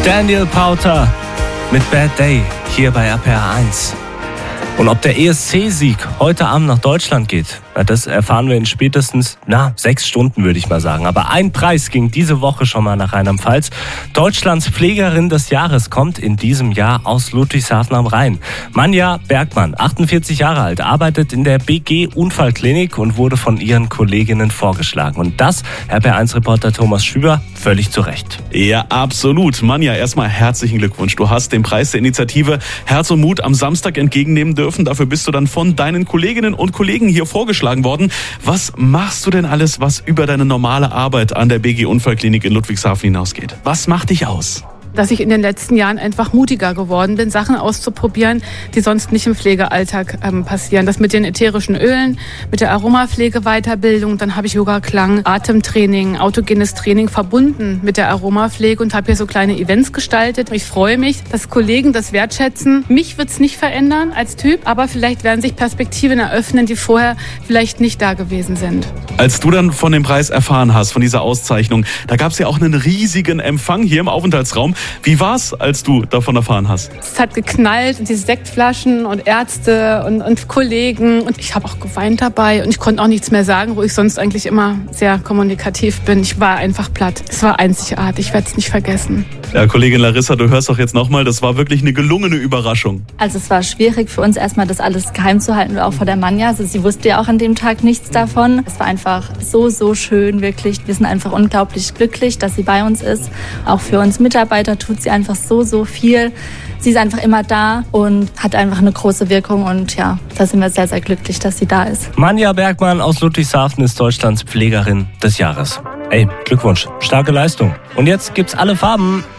Daniel Powter mit Bad Day hier bei RPR 1. Und ob der ESC-Sieg heute Abend nach Deutschland geht, das erfahren wir in spätestens 6 Stunden, würde ich mal sagen. Aber ein Preis ging diese Woche schon mal nach Rheinland-Pfalz. Deutschlands Pflegerin des Jahres kommt in diesem Jahr aus Ludwigshafen am Rhein. Manja Bergmann, 48 Jahre alt, arbeitet in der BG-Unfallklinik und wurde von ihren Kolleginnen vorgeschlagen. Und das, RPR1-Reporter Thomas Schüber, völlig zu Recht. Ja, absolut. Manja, erstmal herzlichen Glückwunsch. Du hast den Preis der Initiative Herz und Mut am Samstag entgegennehmen dürfen. Dafür bist du dann von deinen Kolleginnen und Kollegen hier vorgeschlagen worden. Was machst du denn alles, was über deine normale Arbeit an der BG-Unfallklinik in Ludwigshafen hinausgeht? Was macht dich aus? Dass ich in den letzten Jahren einfach mutiger geworden bin, Sachen auszuprobieren, die sonst nicht im Pflegealltag passieren. Das mit den ätherischen Ölen, mit der Aromapflege-Weiterbildung, dann habe ich Yoga, Klang, Atemtraining, autogenes Training verbunden mit der Aromapflege und habe hier so kleine Events gestaltet. Ich freue mich, dass Kollegen das wertschätzen. Mich wird es nicht verändern als Typ, aber vielleicht werden sich Perspektiven eröffnen, die vorher vielleicht nicht da gewesen sind. Als du dann von dem Preis erfahren hast, von dieser Auszeichnung, da gab es ja auch einen riesigen Empfang hier im Aufenthaltsraum. Wie war's, als du davon erfahren hast? Es hat geknallt, diese Sektflaschen und Ärzte und Kollegen. Und ich habe auch geweint dabei und ich konnte auch nichts mehr sagen, wo ich sonst eigentlich immer sehr kommunikativ bin. Ich war einfach platt. Es war einzigartig, ich werde es nicht vergessen. Ja, Kollegin Larissa, du hörst doch jetzt nochmal, das war wirklich eine gelungene Überraschung. Also es war schwierig für uns erstmal, das alles geheim zu halten, auch vor der Manja. Also sie wusste ja auch an dem Tag nichts davon. Es war einfach so schön, wirklich. Wir sind einfach unglaublich glücklich, dass sie bei uns ist. Auch für uns Mitarbeiter tut sie einfach so viel. Sie ist einfach immer da und hat einfach eine große Wirkung und ja, da sind wir sehr, sehr glücklich, dass sie da ist. Manja Bergmann aus Ludwigshafen ist Deutschlands Pflegerin des Jahres. Ey, Glückwunsch, starke Leistung. Und jetzt gibt's alle Farben.